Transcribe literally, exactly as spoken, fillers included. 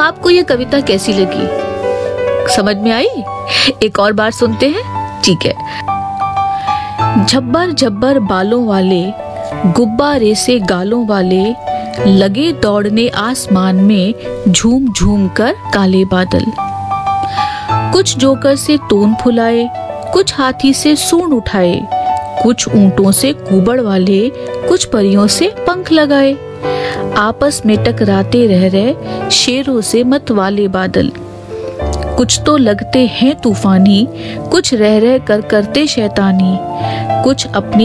आपको ये कविता कैसी लगी? समझ में आई? एक और बार सुनते हैं, ठीक है। झब्बर झब्बर बालों वाले, गुब्बारे से गालों वाले, लगे दौड़ने आसमान में झूम झूम कर काले बादल। कुछ जोकर से तोन फुलाए, कुछ हाथी से सूंड उठाए, कुछ ऊंटों से कुबड़ वाले, कुछ परियों से पंख लगाए। आपस में टकराते रह रहे शेरों से मत वाले बादल। कुछ तो लगते हैं तूफानी, कुछ रह रह कर करते शैतानी, कुछ अपनी